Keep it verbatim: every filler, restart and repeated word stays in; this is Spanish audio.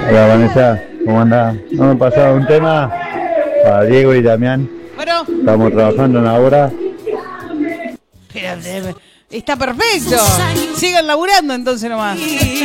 Hola Vanessa, ¿cómo andás? No me pasaba un tema para Diego y Damián. Bueno, Estamos trabajando en ahora. pero, eh, está perfecto. Sigan laburando entonces nomás.